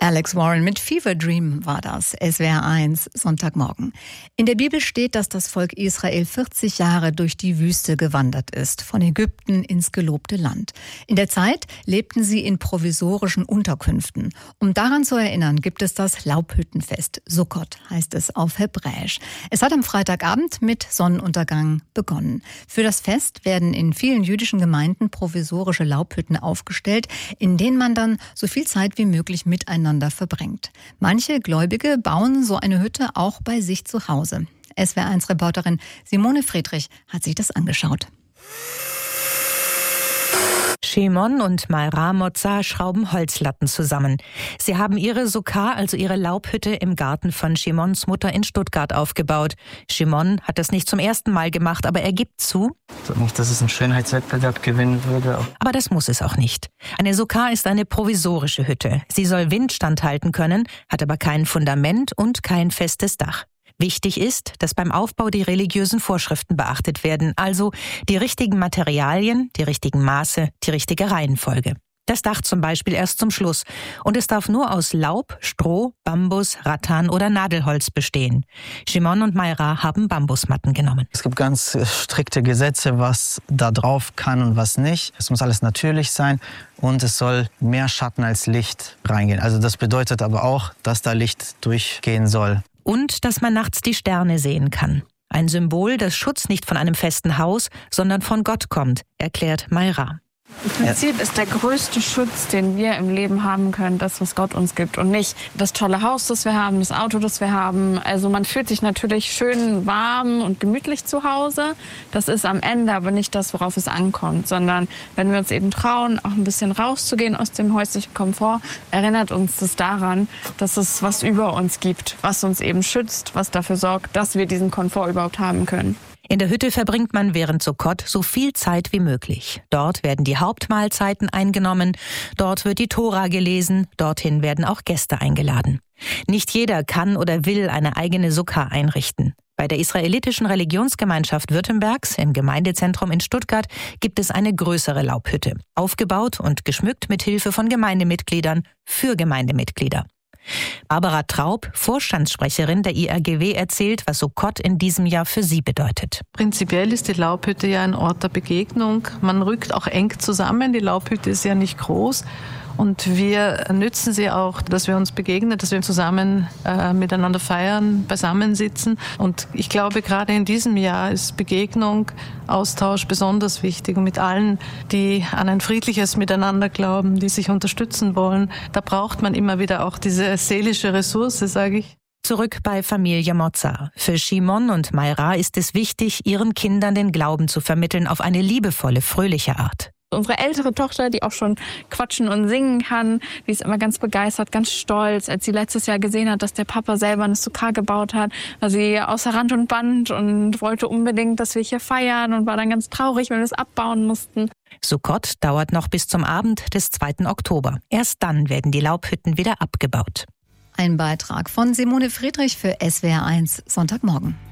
Alex Warren mit Fever Dream war das. SWR 1, Sonntagmorgen. In der Bibel steht, dass das Volk Israel 40 Jahre durch die Wüste gewandert ist, von Ägypten ins gelobte Land. In der Zeit lebten sie in provisorischen Unterkünften. Um daran zu erinnern, gibt es das Laubhüttenfest. Sukkot heißt es auf Hebräisch. Es hat am Freitagabend mit Sonnenuntergang begonnen. Für das Fest werden in vielen jüdischen Gemeinden provisorische Laubhütten aufgestellt, in denen man dann so viel Zeit wie möglich miteinander verbringt. Manche Gläubige bauen so eine Hütte auch bei sich zu Hause. SWR1-Reporterin Simone Friedrich hat sich das angeschaut. Shimon und Mayra Motza schrauben Holzlatten zusammen. Sie haben ihre Sukkah, also ihre Laubhütte, im Garten von Shimons Mutter in Stuttgart aufgebaut. Shimon hat das nicht zum ersten Mal gemacht, aber er gibt zu: Ich glaube nicht, dass es einen Schönheitswettbewerb gewinnen würde. Aber das muss es auch nicht. Eine Sukkah ist eine provisorische Hütte. Sie soll Wind standhalten können, hat aber kein Fundament und kein festes Dach. Wichtig ist, dass beim Aufbau die religiösen Vorschriften beachtet werden, also die richtigen Materialien, die richtigen Maße, die richtige Reihenfolge. Das Dach zum Beispiel erst zum Schluss. Und es darf nur aus Laub, Stroh, Bambus, Rattan oder Nadelholz bestehen. Shimon und Mayra haben Bambusmatten genommen. Es gibt ganz strikte Gesetze, was da drauf kann und was nicht. Es muss alles natürlich sein und es soll mehr Schatten als Licht reingehen. Also das bedeutet aber auch, dass da Licht durchgehen soll. Und dass man nachts die Sterne sehen kann. Ein Symbol, dass Schutz nicht von einem festen Haus, sondern von Gott kommt, erklärt Mayra. Im Prinzip ist der größte Schutz, den wir im Leben haben können, das, was Gott uns gibt. Und nicht das tolle Haus, das wir haben, das Auto, das wir haben. Also man fühlt sich natürlich schön warm und gemütlich zu Hause. Das ist am Ende aber nicht das, worauf es ankommt. Sondern wenn wir uns eben trauen, auch ein bisschen rauszugehen aus dem häuslichen Komfort, erinnert uns das daran, dass es was über uns gibt, was uns eben schützt, was dafür sorgt, dass wir diesen Komfort überhaupt haben können. In der Hütte verbringt man während Sukkot so viel Zeit wie möglich. Dort werden die Hauptmahlzeiten eingenommen, dort wird die Tora gelesen, dorthin werden auch Gäste eingeladen. Nicht jeder kann oder will eine eigene Sukkah einrichten. Bei der israelitischen Religionsgemeinschaft Württembergs im Gemeindezentrum in Stuttgart gibt es eine größere Laubhütte, aufgebaut und geschmückt mit Hilfe von Gemeindemitgliedern für Gemeindemitglieder. Barbara Traub, Vorstandssprecherin der IRGW, erzählt, was Sukkot in diesem Jahr für sie bedeutet. Prinzipiell ist die Laubhütte ja ein Ort der Begegnung. Man rückt auch eng zusammen. Die Laubhütte ist ja nicht groß. Und wir nützen sie auch, dass wir uns begegnen, dass wir zusammen miteinander feiern, beisammensitzen. Und ich glaube, gerade in diesem Jahr ist Begegnung, Austausch besonders wichtig. Und mit allen, die an ein friedliches Miteinander glauben, die sich unterstützen wollen, da braucht man immer wieder auch diese seelische Ressource, sage ich. Zurück bei Familie Motza. Für Shimon und Mayra ist es wichtig, ihren Kindern den Glauben zu vermitteln auf eine liebevolle, fröhliche Art. Unsere ältere Tochter, die auch schon quatschen und singen kann, die ist immer ganz begeistert, ganz stolz, als sie letztes Jahr gesehen hat, dass der Papa selber eine Sukkah gebaut hat. War sie außer Rand und Band und wollte unbedingt, dass wir hier feiern und war dann ganz traurig, wenn wir es abbauen mussten. Sukkot dauert noch bis zum Abend des 2. Oktober. Erst dann werden die Laubhütten wieder abgebaut. Ein Beitrag von Simone Friedrich für SWR 1 Sonntagmorgen.